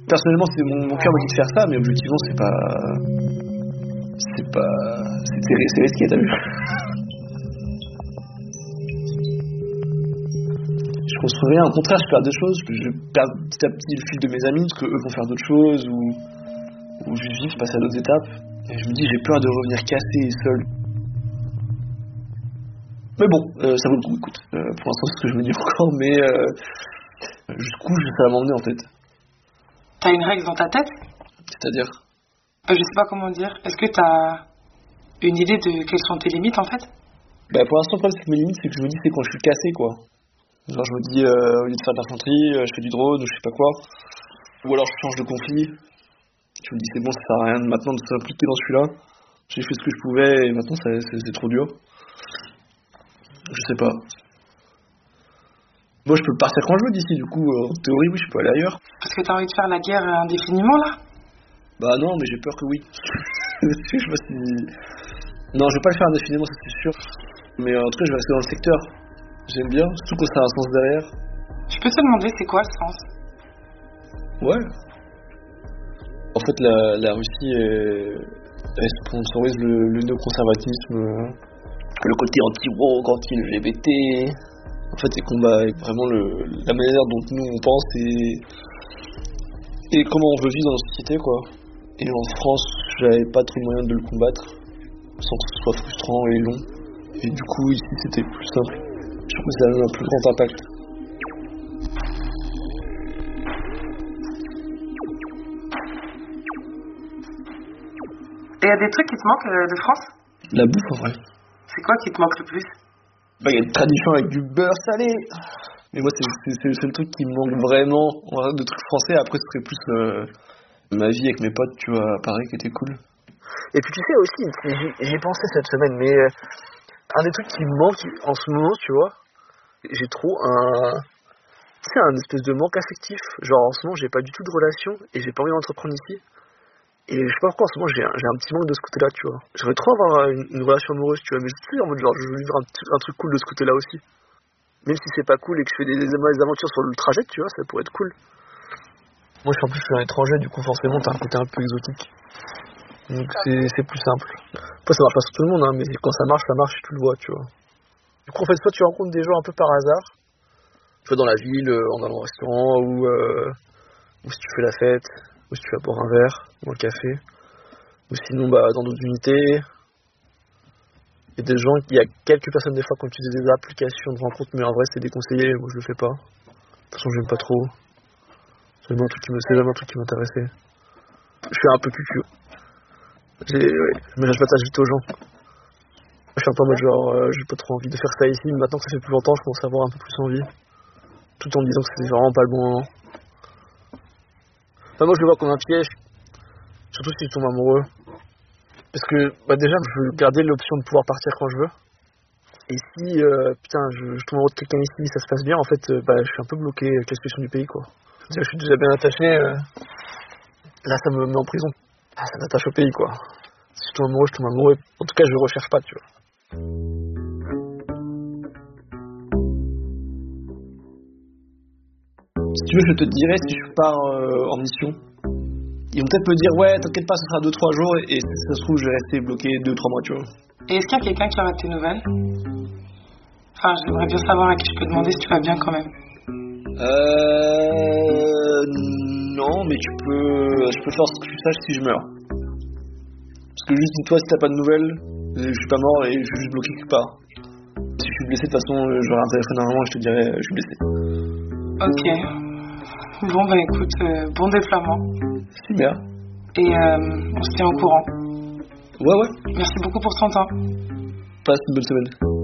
Personnellement, c'est mon cœur me dit de faire ça, mais objectivement, c'est risqué, t'as vu. Je construis rien, au contraire, je perds des choses, je perds petit à petit le fil de mes amis, parce qu'eux vont faire d'autres choses, ou juste vivre, passer à d'autres étapes. Et je me dis, j'ai peur de revenir cassé et seul. Mais bon, ça vaut le coup, écoute. Pour l'instant, c'est ce que je me dis encore, mais jusqu'où ça va m'emmener en fait. T'as une règle dans ta tête ? C'est-à-dire ? Je sais pas comment dire. Est-ce que t'as une idée de quelles sont tes limites en fait ? Pour l'instant, le problème, c'est que mes limites, c'est que je me dis, c'est quand je suis cassé, quoi. Genre, je me dis, au lieu de faire de l'infanterie, je fais du drone, ou je sais pas quoi. Ou alors, je change de conflit. Je me dis, c'est bon, ça sert à rien maintenant de s'impliquer dans celui-là. J'ai fait ce que je pouvais, et maintenant, c'est trop dur. Je sais pas. Moi, je peux partir quand je veux d'ici, du coup, en théorie, oui, je peux aller ailleurs. Parce que t'as envie de faire la guerre indéfiniment, là ? Bah non, mais j'ai peur que oui. Je sais pas si... Non, je vais pas le faire indéfiniment, ça c'est sûr. Mais en tout cas, je vais rester dans le secteur. J'aime bien, surtout quand ça a un sens derrière. Je peux te demander, c'est quoi le sens ? Ouais. En fait, la Russie, elle sponsorise le néoconservatisme, le côté anti-woke, anti-LGBT. En fait, elle combat vraiment la manière dont nous on pense et comment on veut vivre dans la société, quoi. Et en France, j'avais pas trop moyen de le combattre sans que ce soit frustrant et long. Et du coup, ici, c'était plus simple. Je trouve que ça a eu un plus grand impact. Et il y a des trucs qui te manquent de France ? La bouffe, en vrai. C'est quoi qui te manque le plus ? Il y a une tradition avec du beurre salé. Mais moi, c'est le truc qui me manque vraiment de trucs français. Après, ce serait plus ma vie avec mes potes, tu vois, à Paris, qui était cool. Et puis, tu sais aussi, j'y ai pensé cette semaine, mais un des trucs qui me manque en ce moment, tu vois, j'ai trop un espèce de manque affectif. Genre, en ce moment, j'ai pas du tout de relation et j'ai pas envie d'entreprendre ici. Et je sais pas pourquoi, en ce moment, j'ai un petit manque de ce côté-là, tu vois. J'aimerais trop avoir une relation amoureuse, tu vois, mais je suis en mode genre, je veux vivre un truc cool de ce côté-là aussi. Même si c'est pas cool et que je fais des aventures sur le trajet, tu vois, ça pourrait être cool. Moi, en plus, je suis un étranger, du coup, forcément, t'as un côté un peu exotique. Donc, c'est plus simple. Après, ça marche pas sur tout le monde, hein, mais quand ça marche, tu le vois, tu vois. Du coup, en fait, soit tu rencontres des gens un peu par hasard, tu vois, dans la ville, en allant au restaurant, ou si tu fais la fête, ou si tu vas boire un verre, ou un café, ou sinon, dans d'autres unités. Il y a des gens, il y a quelques personnes des fois qui utilisent des applications de rencontre, mais en vrai, c'est déconseillé, moi je le fais pas. De toute façon, j'aime pas trop. C'est jamais un truc qui m'intéressait. Je suis un peu cucu. Mais je partage vite aux gens. Je suis un peu en mode genre, j'ai pas trop envie de faire ça ici, mais maintenant que ça fait plus longtemps, je commence à avoir un peu plus envie. Tout en me disant que c'était vraiment pas le bon moment. Moi je le vois comme un piège, surtout si je tombe amoureux. Parce que déjà je veux garder l'option de pouvoir partir quand je veux. Et si je tombe amoureux de quelqu'un ici, ça se passe bien, en fait je suis un peu bloqué avec la situation du pays, quoi. Je suis déjà bien attaché, là ça me met en prison. Ça m'attache au pays, quoi. Si je tombe amoureux, en tout cas je le recherche pas, tu vois. Si tu veux, je te dirai si je pars en mission. Ils vont peut-être me dire, ouais, t'inquiète pas, ce sera 2-3 jours, et si ça se trouve, je vais rester bloqué 2-3 mois, tu vois. Et est-ce qu'il y a quelqu'un qui aura tes nouvelles ? Enfin, j'aimerais bien savoir à qui je peux demander si tu vas bien quand même. Non, mais je peux faire ce que tu saches si je meurs. Parce que juste dis-toi, si t'as pas de nouvelles, je suis pas mort et je suis juste bloqué quelque part. Si je suis blessé, de toute façon, j'aurai un téléphone à un moment et je te dirai, je suis blessé. Ok. Bon, écoute, bon déploiement. Super. Et on se tient au courant. Ouais. Merci beaucoup pour ton temps. Passe une bonne semaine.